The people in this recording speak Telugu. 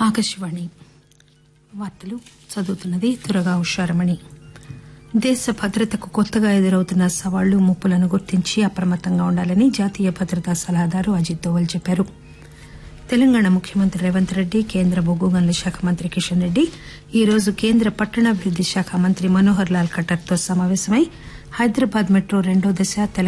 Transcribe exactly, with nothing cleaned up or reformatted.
ఆకాశవాణి వార్తలు చదువుతున్నది దుర్గా ఉషారమణి. దేశ భద్రతకు కొత్తగా ఎదురవుతున్న సవాళ్లు ముప్పులను గుర్తించి అప్రమత్తంగా ఉండాలని జాతీయ భద్రతా సలహాదారు అజిత్ దోవల్ చెప్పారు. తెలంగాణ ముఖ్యమంత్రి రేవంత్ రెడ్డి, కేంద్ర బొగ్గు గనుల శాఖ మంత్రి కిషన్ రెడ్డి ఈరోజు కేంద్ర పట్టణాభివృద్ది శాఖ మంత్రి మనోహర్ లాల్ ఖట్టర్ తో సమావేశమై హైదరాబాద్ మెట్రో రెండో దశ